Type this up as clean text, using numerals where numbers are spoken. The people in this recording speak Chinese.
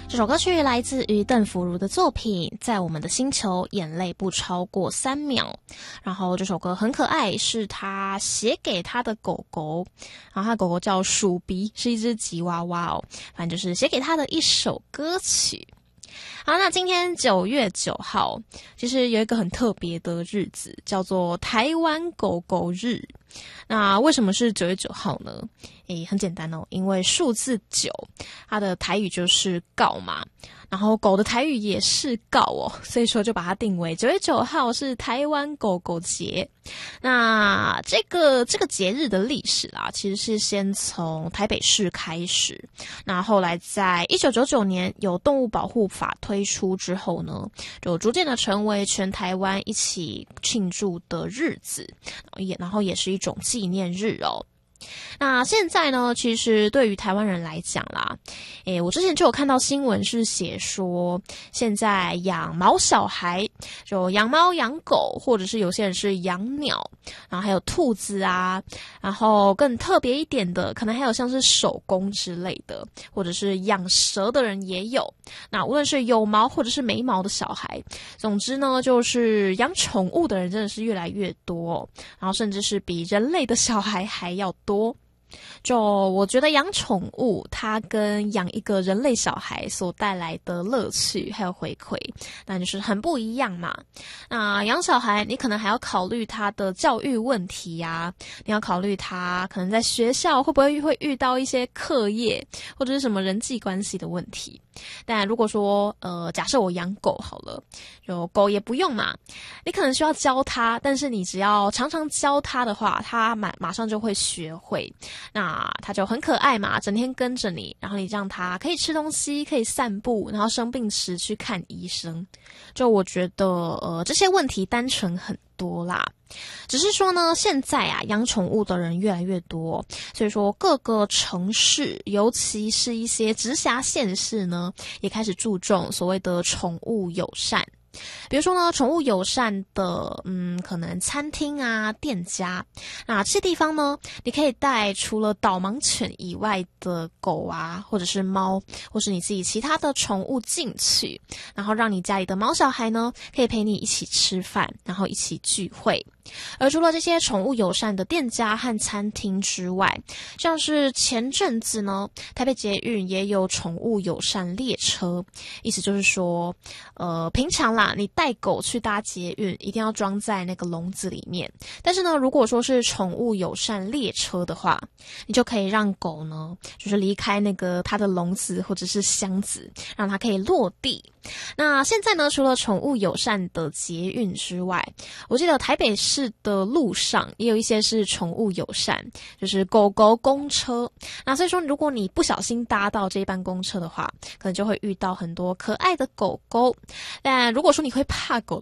这首歌曲来自于邓福如的作品《在我们的星球，眼泪不超过3秒》。然后这首歌很可爱，是他写给他的狗狗，然后他的狗狗叫鼠鼻，是一只吉娃娃哦。反正就是写给他的一首歌曲。好，那今天9月9号，其实有一个很特别的日子，叫做台湾狗狗日。那为什么是9月9号呢？很简单哦，因为数字9，它的台语就是告嘛，然后狗的台语也是告哦，所以说就把它定为9月9号是台湾狗狗节。那这个节日的历史啦，其实是先从台北市开始，那后来在1999年有动物保护法推出之后呢，就逐渐的成为全台湾一起庆祝的日子，然后也是一种纪念日哦。那现在呢，其实对于台湾人来讲啦，我之前就有看到新闻是写说，现在养毛小孩，就养猫养狗，或者是有些人是养鸟，然后还有兔子啊，然后更特别一点的，可能还有像是手工之类的，或者是养蛇的人也有。那无论是有毛或者是没毛的小孩，总之呢，就是养宠物的人真的是越来越多哦，然后甚至是比人类的小孩还要多。就我觉得养宠物它跟养一个人类小孩所带来的乐趣还有回馈那就是很不一样嘛。那养小孩你可能还要考虑他的教育问题啊，你要考虑他可能在学校会不会遇到一些课业或者是什么人际关系的问题。但如果说假设我养狗好了，就狗也不用嘛，你可能需要教它，但是你只要常常教它的话，它马上就会学会，那它就很可爱嘛，整天跟着你，然后你让它可以吃东西，可以散步，然后生病时去看医生。就我觉得这些问题单纯很多啦。只是说呢，现在啊养宠物的人越来越多，所以说各个城市，尤其是一些直辖县市呢，也开始注重所谓的宠物友善。比如说呢，宠物友善的可能餐厅啊店家，那这些地方呢，你可以带除了导盲犬以外的狗啊或者是猫或是你自己其他的宠物进去，然后让你家里的毛小孩呢可以陪你一起吃饭，然后一起聚会。而除了这些宠物友善的店家和餐厅之外，像是前阵子呢，台北捷运也有宠物友善列车，意思就是说平常啦，你带狗去搭捷运一定要装在那个笼子里面，但是呢，如果说是宠物友善列车的话，你就可以让狗呢就是离开那个它的笼子或者是箱子，让它可以落地。那现在呢，除了宠物友善的捷运之外，我记得台北市的路上也有一些是宠物友善，就是狗狗公车。那所以说，如果你不小心搭到这一班公车的话，可能就会遇到很多可爱的狗狗。但如果说你会怕狗